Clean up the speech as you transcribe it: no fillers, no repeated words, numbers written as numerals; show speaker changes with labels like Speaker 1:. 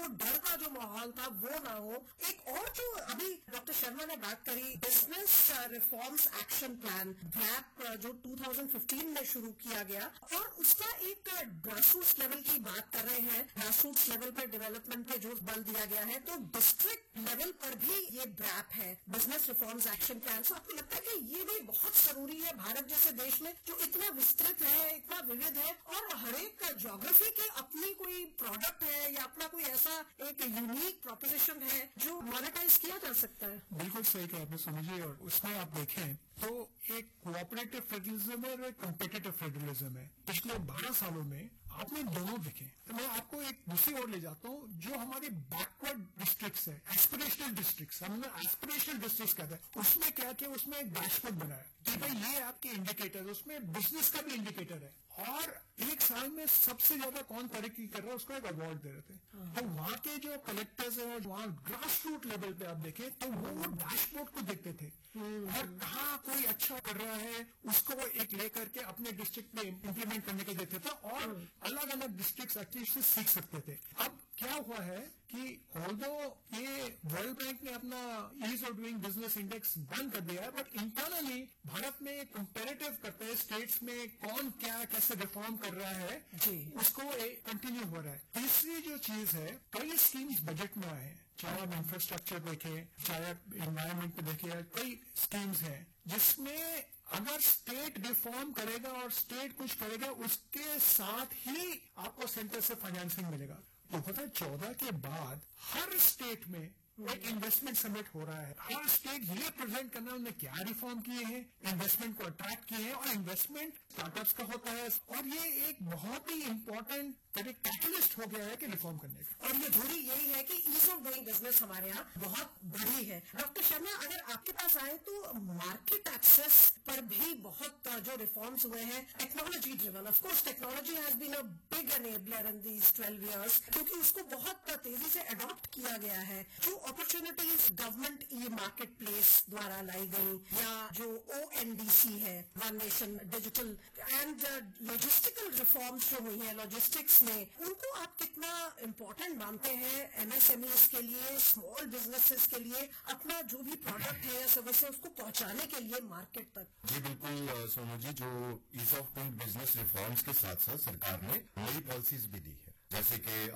Speaker 1: वो डर का जो माहौल था वो ना हो। एक और जो अभी डॉक्टर शर्मा ने बात करी, business reforms action plan BRAP जो 2015 में शुरू किया गया, और उसका एक ग्रासरूट्स लेवल की बात कर रहे हैं। ग्रासरूट्स लेवल पर डेवलपमेंट पे जो बल दिया गया है, तो डिस्ट्रिक्ट लेवल पर भी ये BRAP है, बिजनेस रिफॉर्म्स एक्शन प्लान। तो आपको लगता है कि ये भी बहुत जरूरी है भारत जैसे देश में जो इतना विस्तृत है, इतना विविध है, और हर एक ज्योग्राफी के अपनी कोई प्रोडक्ट है या अपना कोई ऐसा एक यूनिक प्रोपोजिशन है जो मोनेटाइज किया जा सकता है?
Speaker 2: बिल्कुल सही कहा आपने समझिए। और उसमें आप देखें तो एक कोऑपरेटिव फेडरलिज्म है और एक कॉम्पिटिटिव फेडरलिज्म है। पिछले 12 सालों में आपने दोनों देखे। तो मैं आपको एक दूसरी ओर ले जाता हूँ, जो हमारे बैकवर्ड डिस्ट्रिक्ट्स है, एस्पिरेशनल डिस्ट्रिक्ट्स, हमने एस्पिरेशनल डिस्ट्रिक्ट्स कहते हैं। उसमें क्या किया, उसमें एक डैशबोर्ड बनाया कि भाई ये आपके इंडिकेटर, उसमें बिजनेस का भी इंडिकेटर है, और एक साल में सबसे ज्यादा कौन तरक्की कर रहा है उसको एक अवार्ड दे रहे थे। तो वहाँ के जो कलेक्टर्स है और वहाँ ग्रास रूट लेवल पे आप देखें तो वो डैशबोर्ड को देखते थे और कहाँ कोई अच्छा कर रहा है उसको वो एक लेकर के अपने डिस्ट्रिक्ट में इम्प्लीमेंट करने के देते थे, और अलग अलग डिस्ट्रिक्ट एक्चुअली इससे सीख सकते थे। अब क्या हुआ है कि ऑल्दो ये वर्ल्ड बैंक ने अपना ease of doing business index बंद कर दिया है, बट इंटरनली भारत में कंपैरेटिव करते हैं स्टेट्स में कौन क्या कैसे रिफॉर्म कर रहा है
Speaker 1: जी,
Speaker 2: उसको कंटिन्यू हो रहा है। तीसरी जो चीज है, कई स्कीम्स बजट में आए हैं, चाहे आप इंफ्रास्ट्रक्चर देखें, चाहे आप एनवायरमेंट पे देखिए, कई स्कीम्स हैं जिसमें अगर स्टेट रिफॉर्म करेगा और स्टेट कुछ करेगा उसके साथ ही आपको सेंटर से फाइनेंसिंग मिलेगा। 2014 के बाद हर स्टेट में एक इन्वेस्टमेंट समिट हो रहा है। हर स्टेट ये प्रेजेंट करना उन्होंने क्या रिफॉर्म किए हैं, इन्वेस्टमेंट को अट्रैक्ट किए हैं, और इन्वेस्टमेंट स्टार्टअप्स का होता है, और ये एक बहुत ही इंपॉर्टेंट कैटलिस्ट हो गया है कि रिफॉर्म करने का।
Speaker 1: और ये धुरी यही है कि ईज ऑफ डूइंग बिजनेस हमारे यहाँ बहुत बड़ी है। डॉक्टर शर्मा, अगर आपके पास आए तो मार्केट एक्सेस पर भी बहुत जो रिफॉर्म्स हुए हैं, technology driven, of course technology has been a big enabler in these 12 years, क्योंकि उसको बहुत तेजी से अडॉप्ट किया गया है। जो opportunities government e market place द्वारा लाई गई, या जो ONDC है, one nation digital, and logistical reforms जो हुई है लॉजिस्टिक्स में, उनको आप कितना इम्पोर्टेंट मानते हैं MSMEs के लिए, स्मॉल बिजनेसेस के लिए, अपना जो भी प्रोडक्ट है या सर्विस है उसको पहुंचाने के लिए मार्केट तक?
Speaker 3: जी बिल्कुल सोनू जी, जो ease of doing business reforms के साथ साथ सरकार ने नई पॉलिसीज भी दी है, जैसे कि